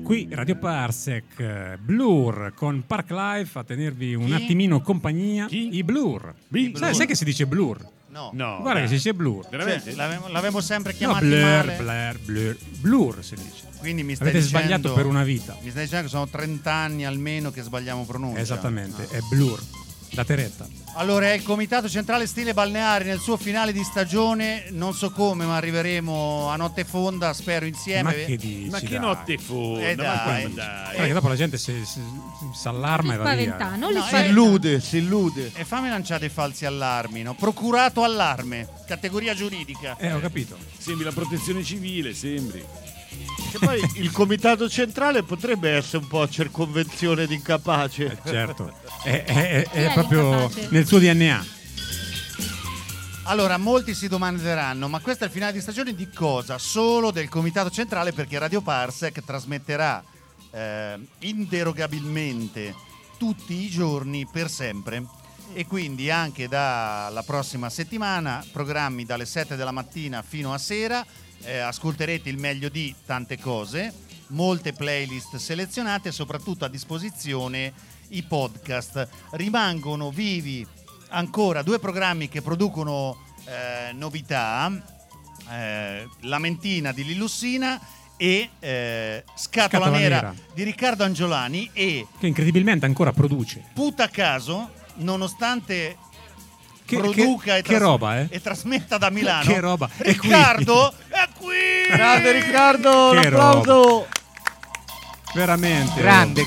Qui Radio Parsec, Blur con Park Life a tenervi un attimino compagnia. I Blur. Sai che si dice Blur? No. Guarda che si dice Blur. Veramente? L'avevo sempre chiamati Blur si dice. Quindi mi stai Avete dicendo, sbagliato per una vita. Mi stai dicendo che sono 30 anni almeno che sbagliamo pronuncia. Esattamente, è Blur. Date retta. Allora, è il Comitato Centrale Stile Balneari nel suo finale di stagione. Non so come, ma arriveremo a notte fonda, spero insieme. Ma che dici? Ma che dai? notte fonda? Dai. Perché dopo la gente si allarma e va via. Si illude. E fammi lanciare dei falsi allarmi, no? Procurato allarme, categoria giuridica. Ho capito. Sembri la protezione civile, sembri. Che poi il comitato centrale potrebbe essere un po' circonvenzione di incapace. Certo, è proprio nel suo DNA. Allora, molti si domanderanno, ma questo è il finale di stagione di cosa? Solo del comitato centrale, perché Radio Parsec trasmetterà inderogabilmente tutti i giorni per sempre. E quindi anche dalla prossima settimana programmi dalle 7 della mattina fino a sera. Ascolterete il meglio di tante cose, molte playlist selezionate e soprattutto a disposizione i podcast. Rimangono vivi ancora 2 programmi che producono novità, La Mentina di Lilussina e Scatola Nera di Riccardo Angiolani, e che incredibilmente ancora produce. Puta caso, nonostante produca e trasmetta da Milano. Che roba. Riccardo è qui. Grande Riccardo, Che un applauso. Veramente grande.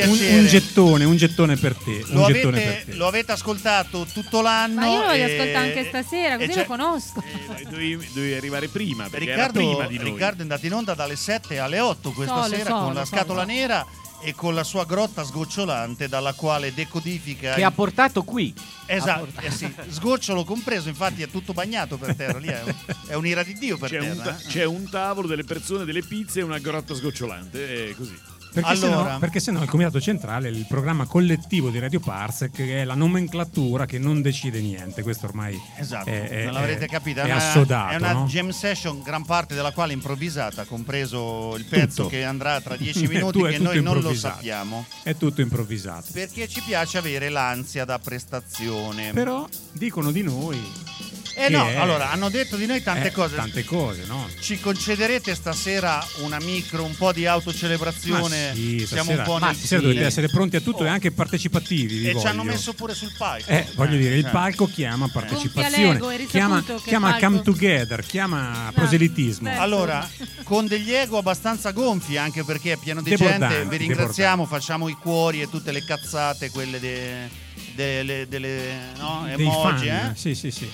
Un gettone per te. Lo avete ascoltato tutto l'anno. Ma io lo voglio ascoltare anche stasera, così lo conosco. Dovevi arrivare prima, perché Riccardo, era prima di noi. Riccardo è andato in onda dalle 7 alle 8 questa sera con la Scatola Nera e con la sua grotta sgocciolante dalla quale decodifica. Che ha portato qui. Esatto, sì, sgocciolo compreso, infatti è tutto bagnato per terra, lì è un'ira di Dio per terra. C'è un tavolo, delle persone, delle pizze e una grotta sgocciolante, è così. Perché sennò il Comitato Centrale è il programma collettivo di Radio Parsec, che è la nomenclatura che non decide niente. Questo ormai non l'avrete capito. È assodato. È una no? jam session, gran parte della quale improvvisata, compreso il pezzo che andrà tra 10 minuti che noi non lo sappiamo. È tutto improvvisato. Perché ci piace avere l'ansia da prestazione. Però dicono di noi. Allora hanno detto di noi tante cose. Tante cose, no? Ci concederete stasera un po' di autocelebrazione? Sì, siamo un po' nel stasera dovete essere pronti a tutto e anche partecipativi. E ci hanno messo pure sul palco. Voglio dire, il palco chiama partecipazione, chiama come together, chiama proselitismo. Allora, con degli ego abbastanza gonfi, anche perché è pieno di gente. Vi ringraziamo, facciamo i cuori e tutte le cazzate, quelle delle emoji. Sì.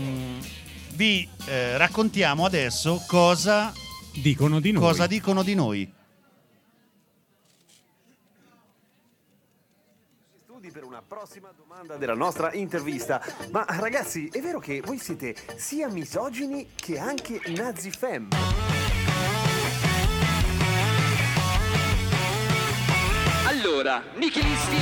Vi raccontiamo adesso cosa dicono di noi. Per una prossima domanda della nostra intervista. Ma ragazzi, è vero che voi siete sia misogini che anche nazi-fem? Allora, nichilisti